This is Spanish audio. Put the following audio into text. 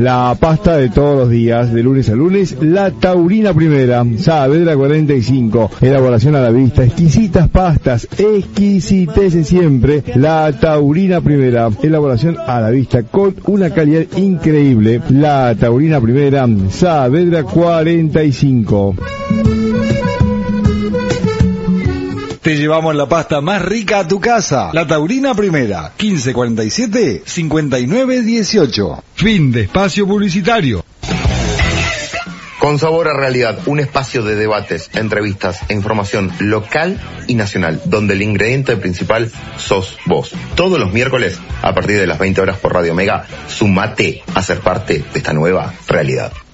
La pasta de todos los días, de lunes a lunes, la Taurina Primera, Saavedra 45, elaboración a la vista, exquisitas pastas, exquisitece siempre, la Taurina Primera, elaboración a la vista con una calidad increíble, la Taurina Primera, Saavedra 45. Te llevamos la pasta más rica a tu casa. La Taurina Primera, 1547-5918. Fin de espacio publicitario. Con Sabor a Realidad, un espacio de debates, entrevistas e información local y nacional, donde el ingrediente principal sos vos. Todos los miércoles, a partir de las 20 horas por Radio Mega, sumate a ser parte de esta nueva realidad.